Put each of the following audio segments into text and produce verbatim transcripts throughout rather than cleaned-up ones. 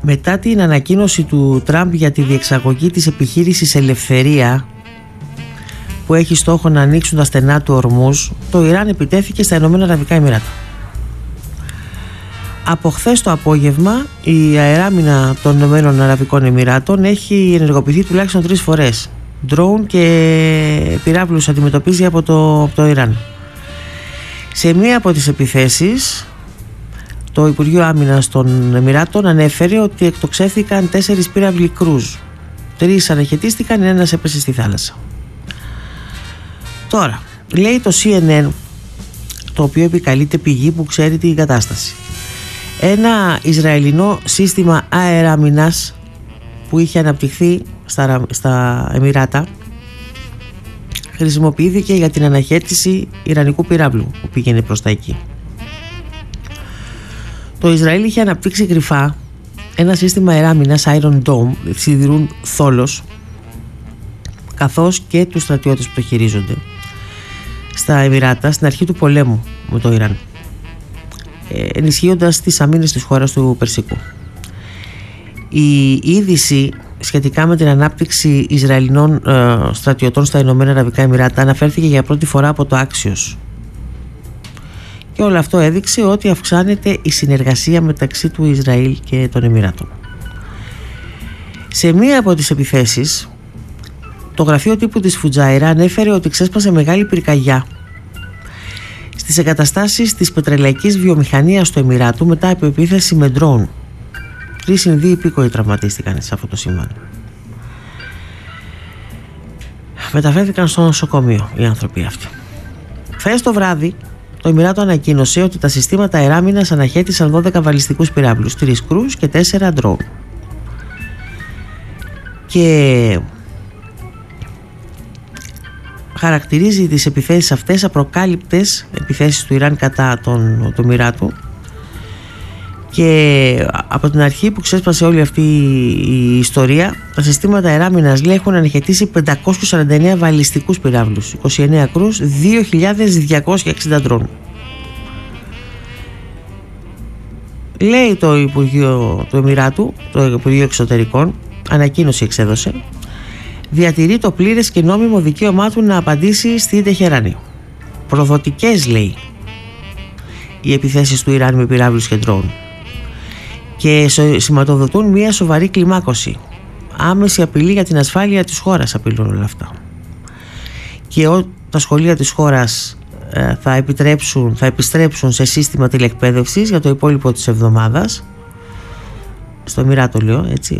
Μετά την ανακοίνωση του Τραμπ για τη διεξαγωγή της επιχείρησης Ελευθερία, που έχει στόχο να ανοίξουν τα στενά του Ορμούζ, το Ιράν επιτέθηκε στα Ηνωμένα Αραβικά Εμιράτα. Από χθες το απόγευμα η αεράμινα των Ηνωμένων Αραβικών Εμιράτων έχει ενεργοποιηθεί τουλάχιστον τρεις φορές. Ντρόουν και πυράβλους αντιμετωπίζει από το, από το Ιράν. Σε μία από τις επιθέσεις, το Υπουργείο Άμυνας των Εμιράτων ανέφερε ότι εκτοξεύθηκαν τέσσερις πύραυλοι κρούζ. Τρεις αναχαιτίστηκαν, ένας έπεσε στη θάλασσα. Τώρα, λέει το σι εν εν, το οποίο επικαλείται πηγή που ξέρει την κατάσταση, ένα Ισραηλινό σύστημα αεράμινας που είχε αναπτυχθεί στα, στα Εμιράτα χρησιμοποιήθηκε για την αναχέτηση Ιρανικού πυράβλου που πήγαινε προς τα εκεί. Το Ισραήλ είχε αναπτύξει κρυφά ένα σύστημα αεράμινας Iron Dome, σιδηρούν θόλος, καθώς και τους στρατιώτες που το χειρίζονται στα Εμιράτα στην αρχή του πολέμου με το Ιράν, ενισχύοντας τις αμήνες της χώρας του Περσικού. Η είδηση σχετικά με την ανάπτυξη Ισραηλινών ε, στρατιωτών στα Ηνωμένα Αραβικά Εμιράτα αναφέρθηκε για πρώτη φορά από το Axios, και όλο αυτό έδειξε ότι αυξάνεται η συνεργασία μεταξύ του Ισραήλ και των Εμιράτων. Σε μία από τις επιθέσεις, το γραφείο τύπου της Φουτζάιρα ανέφερε ότι ξέσπασε μεγάλη πυρκαγιά στις εγκαταστάσεις της πετρελαϊκής βιομηχανίας του Εμιράτου μετά από επίθεση με ντρόουν. Τρεις Ινδοί υπήκοοι τραυματίστηκαν σε αυτό το σημείο. Μεταφέρθηκαν στο νοσοκομείο οι άνθρωποι αυτοί. Χθες το βράδυ, το Εμιράτο ανακοίνωσε ότι τα συστήματα αεράμινας αναχέτησαν δώδεκα βαλιστικούς πυράβλους, τρεις κρούζ και τέσσερα ντρόουν. Και χαρακτηρίζει τις επιθέσεις αυτές απροκάλυπτες επιθέσεις του Ιράν κατά τον, του Εμιράτου, και από την αρχή που ξέσπασε όλη αυτή η ιστορία, τα συστήματα αεράμινας, λέει, έχουν αναχαιτήσει πεντακόσιους σαράντα εννέα βαλιστικούς πυράβλους, είκοσι εννέα κρούζ, δύο χιλιάδες διακόσια εξήντα ντρόουν. Λέει το Υπουργείο του Εμιράτου, το Υπουργείο Εξωτερικών, ανακοίνωση εξέδωσε, διατηρεί το πλήρες και νόμιμο δικαίωμά του να απαντήσει στη Τεχεράνη. Προδοτικές, λέει, οι επιθέσεις του Ιράν με πυράβλους και ντρόουν, και σηματοδοτούν μια σοβαρή κλιμάκωση. Άμεση απειλή για την ασφάλεια της χώρας απειλούν όλα αυτά. Και ό, τα σχολεία της χώρας ε, θα, επιτρέψουν, θα επιστρέψουν σε σύστημα τηλεκπαίδευσης για το υπόλοιπο της εβδομάδας. Στο Εμιράτο λέω, έτσι.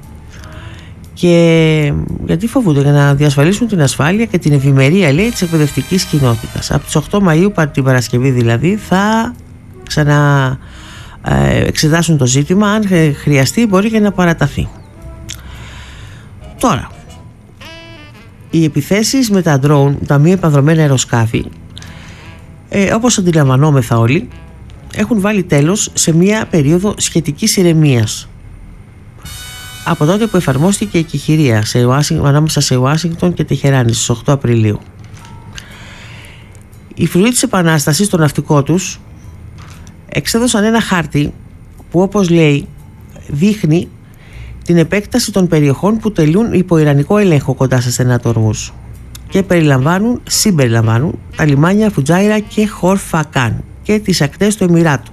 Και γιατί φοβούνται? Για να διασφαλίσουν την ασφάλεια και την ευημερία, λέει, της εκπαιδευτικής κοινότητας. Από τις οκτώ Μαΐου, την Παρασκευή δηλαδή, θα ξανα ε, εξετάσουν το ζήτημα. Αν χρειαστεί μπορεί και να παραταθεί. Τώρα, οι επιθέσεις με τα ντρόουν, τα μη επανδρομένα αεροσκάφη, ε, όπως αντιλαμβανόμεθα όλοι, έχουν βάλει τέλος σε μια περίοδο σχετικής ηρεμίας από τότε που εφαρμόστηκε η εκεχηρία σε ανάμεσα σε Ουάσιγκτον και Τεχεράνη στις οκτώ Απριλίου. Οι φρουροί της Επανάστασης, το ναυτικό τους, εξέδωσαν ένα χάρτη που, όπως λέει, δείχνει την επέκταση των περιοχών που τελούν υπό ιρανικό έλεγχο κοντά στα στενά του Ορμούζ, και περιλαμβάνουν, συμπεριλαμβάνουν τα λιμάνια Φουτζάιρα και Χορφακάν και τις ακτές του Εμιράτου.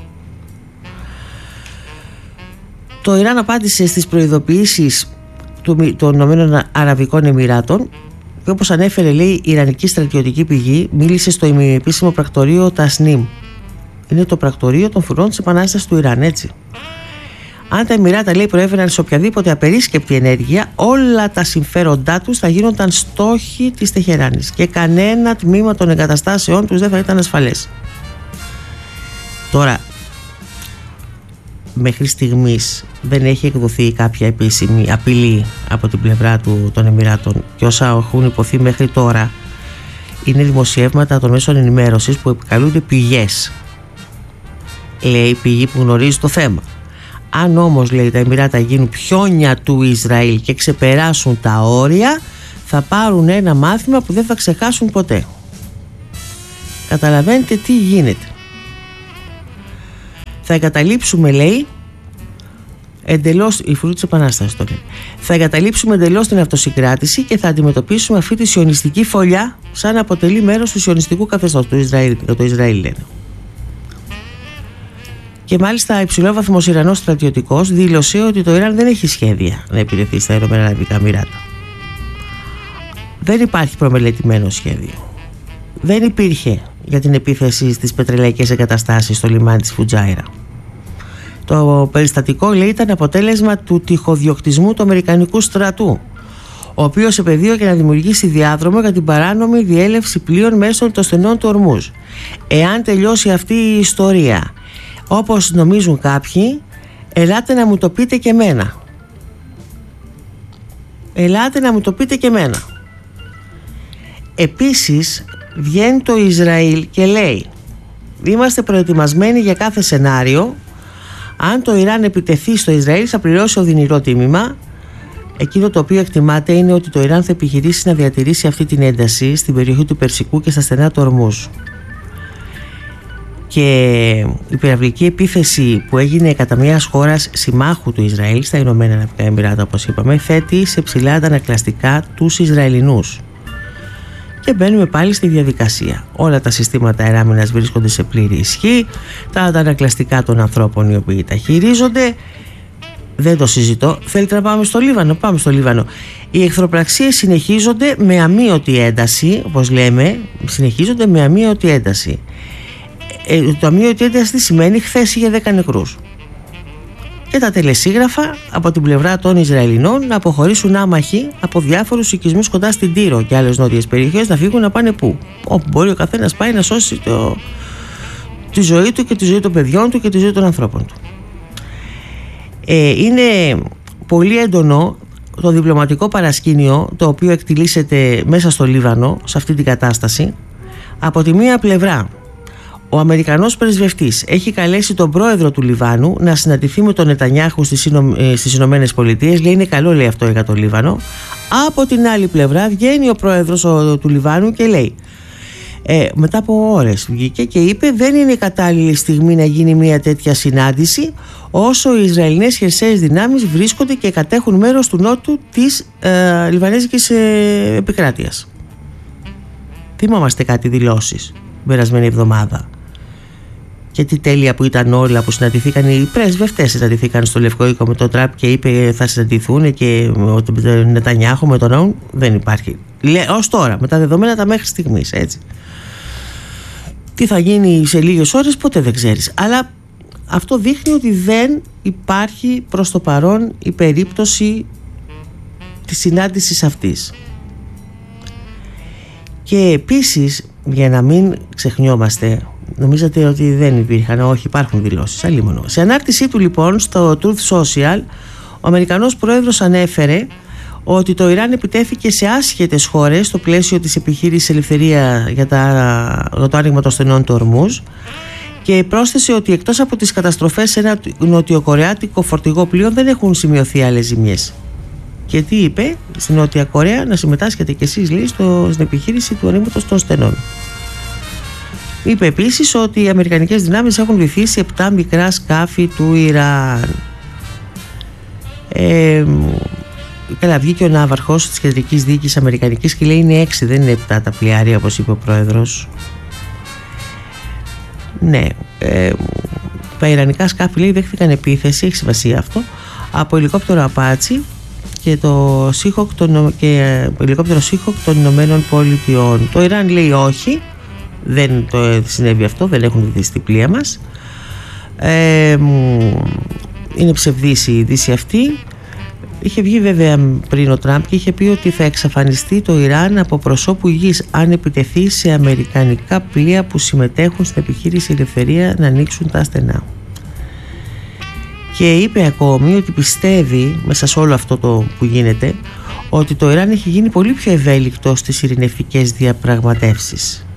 Το Ιράν απάντησε στις προειδοποιήσεις των Ηνωμένων Αραβικών Εμιράτων και, όπως ανέφερε, λέει, η Ιρανική στρατιωτική πηγή, μίλησε στο ημιεπίσημο πρακτορείο Τασνίμ. Είναι το πρακτορείο των φρουρών της Επανάστασης του Ιράν, έτσι. Αν τα Εμιράτα, λέει, προέβαιναν σε οποιαδήποτε απερίσκεπτη ενέργεια, όλα τα συμφέροντά τους θα γίνονταν στόχοι της Τεχεράνης και κανένα τμήμα των εγκαταστάσεών τους δεν θα ήταν ασφαλές. Τώρα, μέχρι στιγμής δεν έχει εκδοθεί κάποια επίσημη απειλή από την πλευρά του, των Εμιράτων, και όσα έχουν υποθεί μέχρι τώρα είναι δημοσιεύματα των μέσων ενημέρωσης που επικαλούνται πηγές. Λέει πηγή που γνωρίζει το θέμα. Αν όμως, λέει, τα Εμιράτα γίνουν πιόνια του Ισραήλ και ξεπεράσουν τα όρια, θα πάρουν ένα μάθημα που δεν θα ξεχάσουν ποτέ. Καταλαβαίνετε τι γίνεται. Θα εγκαταλείψουμε, λέει, εντελώς, η φρουρή της Επανάστασης τώρα, θα εγκαταλείψουμε εντελώς την αυτοσυγκράτηση και θα αντιμετωπίσουμε αυτή τη σιωνιστική φωλιά σαν να αποτελεί μέρος του σιωνιστικού καθεστώτος του Ισραήλ, το Ισραήλ λένε. Και μάλιστα υψηλόβαθμος Ιρανός στρατιωτικός δήλωσε ότι το Ιράν δεν έχει σχέδια να επιτεθεί στα Ηνωμένα Αραβικά Εμιράτα. Δεν υπάρχει προμελετημένο σχέδιο. Δεν υπήρχε για την επίθεση στις πετρελαϊκές εγκαταστάσεις στο λιμάνι της Φουτζάιρα. Το περιστατικό, λέει, ήταν αποτέλεσμα του τυχοδιοκτισμού του Αμερικανικού στρατού, ο οποίος επεδίωκε να δημιουργήσει διάδρομο για την παράνομη διέλευση πλοίων μέσω των στενών του Ορμούζ. Εάν τελειώσει αυτή η ιστορία όπως νομίζουν κάποιοι, ελάτε να μου το πείτε και εμένα. Ελάτε να μου το πείτε και εμένα. Επίσης βγαίνει το Ισραήλ και λέει: είμαστε προετοιμασμένοι για κάθε σενάριο. Αν το Ιράν επιτεθεί στο Ισραήλ θα πληρώσει οδυνηρό τίμημα. Εκείνο το οποίο εκτιμάται είναι ότι το Ιράν θα επιχειρήσει να διατηρήσει αυτή την ένταση στην περιοχή του Περσικού και στα στενά του Ορμούζ. Και η πυραυλική επίθεση που έγινε κατά μιας χώρας συμμάχου του Ισραήλ στα Ηνωμένα Αραβικά Εμιράτα, όπως είπαμε, θέτει σε ψηλά αντανακλαστικά τους Ισραηλινούς. Και μπαίνουμε πάλι στη διαδικασία. Όλα τα συστήματα αεράμινας βρίσκονται σε πλήρη ισχύ. Τα αντανακλαστικά των ανθρώπων οι οποίοι τα χειρίζονται. Δεν το συζητώ. Θέλετε να πάμε στο Λίβανο? Πάμε στο Λίβανο. Οι εχθροπραξίες συνεχίζονται με αμείωτη ένταση, όπως λέμε, συνεχίζονται με αμείωτη ένταση. Ε, το αμείωτη ένταση τι σημαίνει? Χθες είχε δέκα νεκρούς. Και τα τελεσίγραφα από την πλευρά των Ισραηλινών να αποχωρήσουν άμαχοι από διάφορους οικισμούς κοντά στην Τύρο και άλλες νότιες περιοχές, να φύγουν να πάνε πού? Όπου μπορεί ο καθένας πάει να σώσει το, τη ζωή του και τη ζωή των παιδιών του και τη ζωή των ανθρώπων του. Ε, είναι πολύ έντονο το διπλωματικό παρασκήνιο το οποίο εκτιλήσεται μέσα στο Λίβανο σε αυτή την κατάσταση. Από τη μία πλευρά, ο Αμερικανός πρεσβευτής έχει καλέσει τον πρόεδρο του Λιβάνου να συναντηθεί με τον Νετανιάχου στις, Ηνω... στις Ηνωμένες Πολιτείες. Λέει είναι καλό, λέει, αυτό για το Λίβανο. Από την άλλη πλευρά βγαίνει ο πρόεδρος ο, του Λιβάνου και λέει, ε, μετά από ώρες βγήκε και είπε δεν είναι η κατάλληλη στιγμή να γίνει μια τέτοια συνάντηση όσο οι Ισραηλινές χερσαίες δυνάμεις βρίσκονται και κατέχουν μέρος του νότου της ε, Λιβανέζικης ε, επικράτειας. Θυμόμαστε κάτι δηλώσεις την περασμένη εβδομάδα. Και τι τέλεια που ήταν όλα που συναντηθήκαν οι πρεσβευτές, συναντηθήκαν στο Λευκό Οίκο με τον Τραμπ και είπε θα συναντηθούν και με τον Νετανιάχου με τον Ναούν. Δεν υπάρχει. Λέει ως τώρα, με τα δεδομένα τα μέχρι στιγμής, έτσι. Τι θα γίνει σε λίγες ώρες ποτέ δεν ξέρεις. Αλλά αυτό δείχνει ότι δεν υπάρχει προς το παρόν η περίπτωση της συνάντησης αυτής. Και επίσης, για να μην ξεχνιόμαστε, νομίζατε ότι δεν υπήρχαν? Όχι, υπάρχουν δηλώσεις. Αλλήμονο. Σε ανάρτησή του λοιπόν στο Truth Social, ο Αμερικανός πρόεδρος ανέφερε ότι το Ιράν επιτέθηκε σε άσχετες χώρες στο πλαίσιο της επιχείρησης Ελευθερία για, τα, για το άνοιγμα των στενών του Ορμούζ και πρόσθεσε ότι εκτός από τις καταστροφές σε ένα νοτιοκορεάτικο φορτηγό πλοίο δεν έχουν σημειωθεί άλλες ζημιές. Και τι είπε? Στην Νότια Κορέα να συμμετάσχετε κι εσείς, λέει, στο, στην επιχείρηση του ανοίγματος των στενών. Είπε επίσης ότι οι αμερικανικές δυνάμεις έχουν βυθίσει επτά μικρά σκάφη του Ιράν. Ε, καλά, βγήκε ο ναύαρχος της κεντρικής διοίκησης αμερικανικής και λέει είναι έξι, δεν είναι επτά τα πλοιάρια όπως είπε ο πρόεδρος. Ναι, ε, τα ιρανικά σκάφη, λέει, δέχτηκαν επίθεση, έχει σημασία αυτό, από ελικόπτερο Απάτσι και το Seahawk των, και ε, ελικόπτερο Seahawk των Ηνωμένων Πολιτειών. Το Ιράν λέει όχι, δεν το συνέβη αυτό, δεν έχουν δει στην πλοία μας. Ε, είναι ψευδής η είδηση αυτή. Είχε βγει βέβαια πριν ο Τραμπ και είχε πει ότι θα εξαφανιστεί το Ιράν από προσώπου γης αν επιτεθεί σε αμερικανικά πλοία που συμμετέχουν στην επιχείρηση Ελευθερία να ανοίξουν τα στενά. Και είπε ακόμη ότι πιστεύει μέσα σε όλο αυτό το που γίνεται ότι το Ιράν έχει γίνει πολύ πιο ευέλικτο στις ειρηνευτικές διαπραγματεύσεις.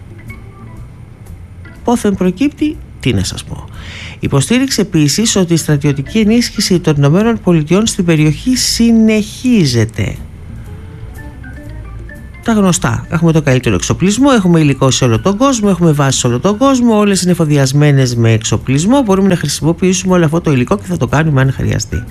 Πόθεν προκύπτει, τι να σας πω. Υποστήριξε επίσης ότι η στρατιωτική ενίσχυση των Ηνωμένων Πολιτειών στην περιοχή συνεχίζεται. τα γνωστά. Έχουμε το καλύτερο εξοπλισμό, έχουμε υλικό σε όλο τον κόσμο, έχουμε βάσεις σε όλο τον κόσμο, όλες είναι εφοδιασμένες με εξοπλισμό. Μπορούμε να χρησιμοποιήσουμε όλο αυτό το υλικό και θα το κάνουμε αν χρειαστεί.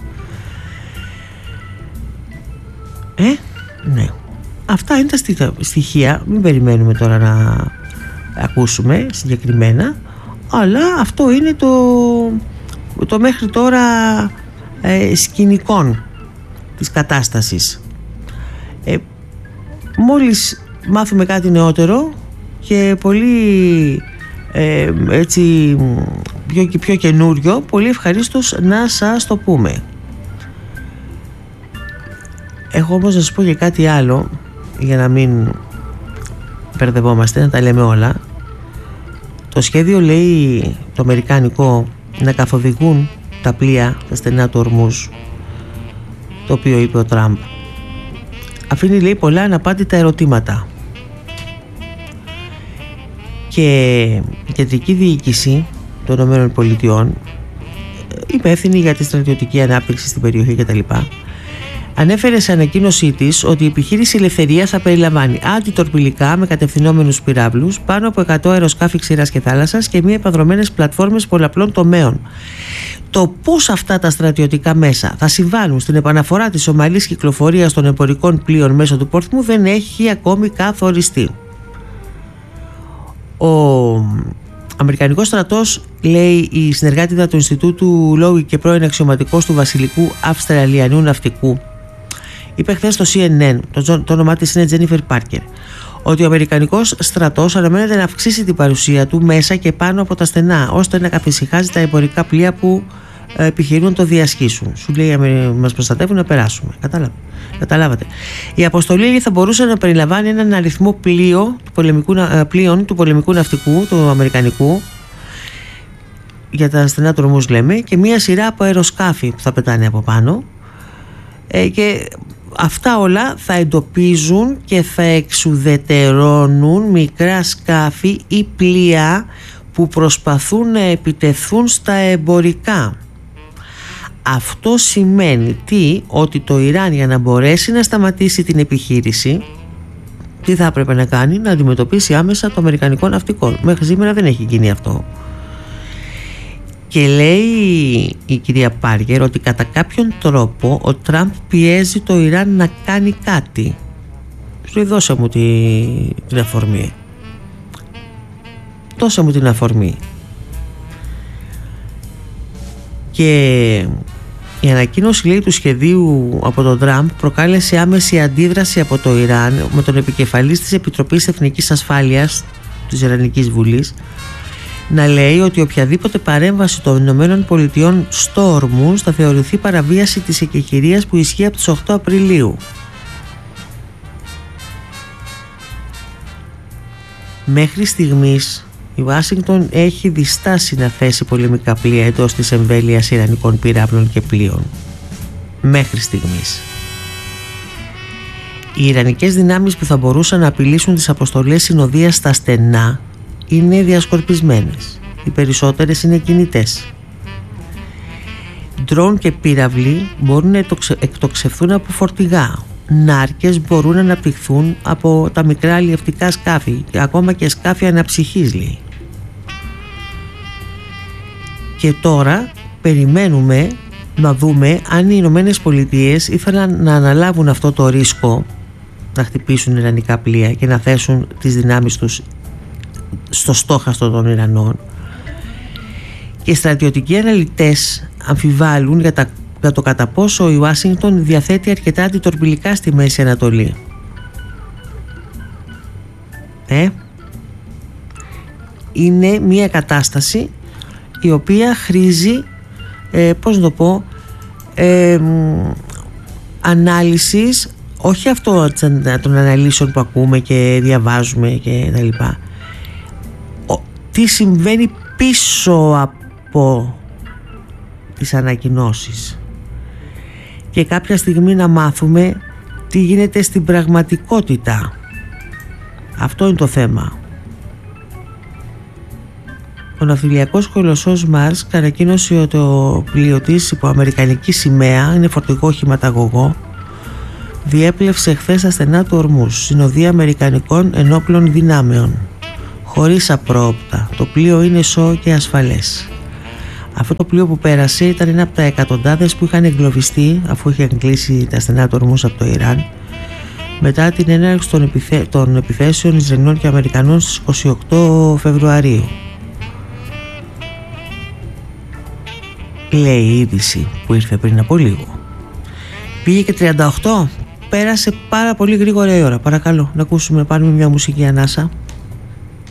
Ε, ναι. Αυτά είναι τα στοιχεία. Μην περιμένουμε τώρα να ακούσουμε συγκεκριμένα, αλλά αυτό είναι το, το μέχρι τώρα ε, σκηνικών της κατάστασης. Ε, μόλις μάθουμε κάτι νεότερο και πολύ ε, έτσι πιο, πιο καινούριο, πολύ ευχαρίστως να σας το πούμε. Έχω όμως να σας πω και κάτι άλλο, για να μην μπερδευόμαστε, να τα λέμε όλα. Το σχέδιο λέει το αμερικάνικο να καθοδηγούν τα πλοία, τα στενά του Ορμούζ, το οποίο είπε ο Τραμπ. Αφήνει, λέει, πολλά αναπάντητα ερωτήματα. Και η κεντρική διοίκηση των ΗΠΑ, υπεύθυνη για τη στρατιωτική ανάπτυξη στην περιοχή κτλ., ανέφερε σε ανακοίνωσή της ότι η επιχείρηση Ελευθερία θα περιλαμβάνει αντιτορπιλικά με κατευθυνόμενους πυράβλους, πάνω από εκατό αεροσκάφη ξηράς και θάλασσας και μη επανδρωμένες πλατφόρμες πολλαπλών τομέων. Το πώς αυτά τα στρατιωτικά μέσα θα συμβάλλουν στην επαναφορά της ομαλής κυκλοφορίας των εμπορικών πλοίων μέσω του πόρθμου δεν έχει ακόμη καθοριστεί. Ο Αμερικανικός στρατός, λέει η συνεργάτηδα του Ινστιτούτου Λόγου και πρώην αξιωματικός του Βασιλικού Αυστραλιανού Ναυτικού, είπε χθες στο σι εν εν, το, το όνομά της είναι Τζένιφερ Πάρκερ, ότι ο Αμερικανικός στρατός αναμένεται να αυξήσει την παρουσία του μέσα και πάνω από τα στενά, ώστε να καθησυχάζει τα εμπορικά πλοία που ε, επιχειρούν να το διασχίσουν. Σου λέει, μας προστατεύουν να περάσουμε. Κατάλαβε. Καταλάβατε. Η αποστολή θα μπορούσε να περιλαμβάνει έναν αριθμό πλοίο, του πολεμικού, πλοίων του πολεμικού ναυτικού, του αμερικανικού, για τα στενά του Ορμούζ λέμε, και μία σειρά από αεροσκάφη που θα πετάνε από πάνω, ε, και αυτά όλα θα εντοπίζουν και θα εξουδετερώνουν μικρά σκάφη ή πλοία που προσπαθούν να επιτεθούν στα εμπορικά. Αυτό σημαίνει τι? Ότι το Ιράν, για να μπορέσει να σταματήσει την επιχείρηση, τι θα έπρεπε να κάνει? Να αντιμετωπίσει άμεσα το αμερικανικό ναυτικό. Μέχρι σήμερα δεν έχει γίνει αυτό. Και λέει η κυρία Πάρκερ ότι κατά κάποιον τρόπο ο Τραμπ πιέζει το Ιράν να κάνει κάτι. Σου δώσε μου τη, την αφορμή. Δώσε μου την αφορμή. Και η ανακοίνωση, λέει, του σχεδίου από τον Τραμπ προκάλεσε άμεση αντίδραση από το Ιράν, με τον επικεφαλής της Επιτροπής Εθνικής Ασφάλειας της Ιρανικής Βουλής να λέει ότι οποιαδήποτε παρέμβαση των Ηνωμένων Πολιτειών στο Ορμούζ θα θεωρηθεί παραβίαση της εκεχηρίας που ισχύει από τις οκτώ Απριλίου. Μέχρι στιγμής η Ουάσιγκτον έχει διστάσει να θέσει πολεμικά πλοία εντός της εμβέλειας ιρανικών πυράβλων και πλοίων. Μέχρι στιγμής. Οι ιρανικές δυνάμεις που θα μπορούσαν να απειλήσουν τις αποστολές συνοδείας στα στενά είναι διασκορπισμένες. Οι περισσότερες είναι κινητές. Ντρόν και πύραυλοι μπορούν να εκτοξευθούν από φορτηγά. Νάρκες μπορούν να αναπτυχθούν από τα μικρά αλλιευτικά σκάφη και ακόμα και σκάφη αναψυχής, λέει. Και τώρα περιμένουμε να δούμε αν οι Ηνωμένες Πολιτείες ήθελαν να αναλάβουν αυτό το ρίσκο, να χτυπήσουν ιρανικά πλοία και να θέσουν τις δυνάμεις τους στο στόχαστρο των Ιρανών. Και οι στρατιωτικοί αναλυτές αμφιβάλλουν για, τα, για το κατά πόσο η Ουάσιγκτον διαθέτει αρκετά αντιτορπιλικά στη Μέση Ανατολή. Ε, είναι μια κατάσταση η οποία χρήζει, ε, πώς να το πω, ε, ανάλυσης, όχι αυτό των αναλύσεων που ακούμε και διαβάζουμε και τα λοιπά. Τι συμβαίνει πίσω από τις ανακοινώσεις και κάποια στιγμή να μάθουμε τι γίνεται στην πραγματικότητα. Αυτό είναι το θέμα. Ο ναυτιλιακός κολοσσός Μάρσκ ανακοίνωσε ότι το πλοίο της υπό αμερικανική σημαία, είναι φορτηγό οχηματαγωγό, διέπλευσε χθες τα στενά του Ορμούς συνοδεία αμερικανικών ενόπλων δυνάμεων χωρίς απρόοπτα. Το πλοίο είναι σώο και ασφαλές. Αυτό το πλοίο που πέρασε ήταν ένα από τα εκατοντάδες που είχαν εγκλωβιστεί αφού είχαν κλείσει τα στενά του Ορμούς από το Ιράν μετά την έναρξη των, επιθέ... των επιθέσεων Ισραηλινών και Αμερικανών στις είκοσι οκτώ Φεβρουαρίου. Λέει η είδηση που ήρθε πριν από λίγο. Πήγε και τριάντα οκτώ. Πέρασε πάρα πολύ γρήγορα η ώρα. Παρακαλώ να ακούσουμε, πάρουμε μια μουσική ανάσα.